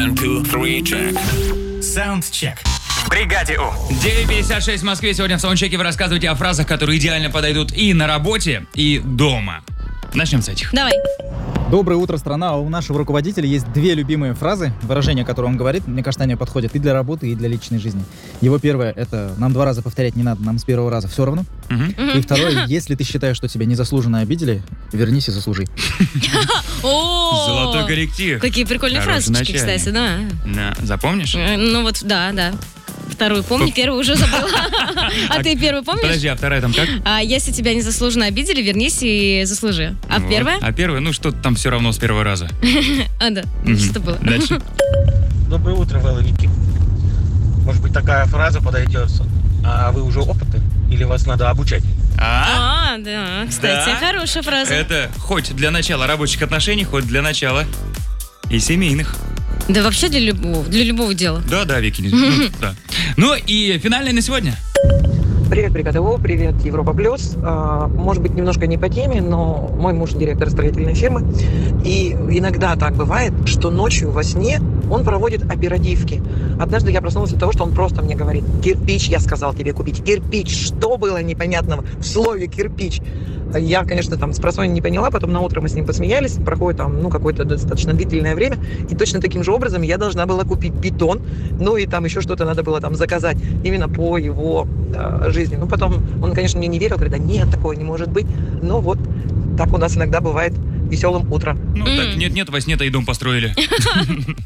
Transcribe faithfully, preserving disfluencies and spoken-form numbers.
One, two, three, check. Саундчек. В бригаде У. девять пятьдесят шесть в Москве. Сегодня в саундчеке вы рассказываете о фразах, которые идеально подойдут и на работе, и дома. Начнем с этих. Давай. Доброе утро, страна. У нашего руководителя есть две любимые фразы, выражения, которые он говорит. Мне кажется, они подходят и для работы, и для личной жизни. Его первое — это «нам два раза повторять не надо, нам с первого раза все равно». Угу. И второе: если ты считаешь, что тебя незаслуженно обидели, вернись и заслужи. Золотой корректив. Какие прикольные Хороший фразочки, начальник. кстати, да. Да. Запомнишь? Э, Ну вот, да, да. Вторую помню, первую уже забыла. А ты первую помнишь? Подожди, а вторая там как? А если тебя незаслуженно обидели, вернись и заслужи. А Вот. первая? А первая, ну что-то там все равно с первого раза. А, да. Мгм. Что было? Дальше. Доброе утро, Валовики. Может быть, такая фраза подойдет. А вы уже опытны? Или вас надо обучать? А? А, да, кстати, Да. хорошая фраза. Это хоть для начала рабочих отношений, хоть для начала и семейных. Да вообще для любого, для любого дела. Да, да, Вики. не- Ну, да. Ну и финальное на сегодня. Привет, бригада У, привет, Европа Плюс. А, Может быть, немножко не по теме, но мой муж директор строительной фирмы. И иногда так бывает, что ночью во сне он проводит оперативки. Однажды я проснулась от того, что он просто мне говорит: кирпич, я сказал тебе купить. Кирпич. Что было непонятного в слове кирпич? Я, конечно, там с просонья не поняла, потом на утро мы с ним посмеялись, проходит там, ну, какое-то достаточно длительное время, и точно таким же образом я должна была купить бетон, ну, и там еще что-то надо было там заказать именно по его э, жизни. Ну, потом он, конечно, мне не верил, говорит: да нет, такого не может быть, но вот так у нас иногда бывает веселым утром. Ну М. так, нет-нет, во сне-то и дом построили.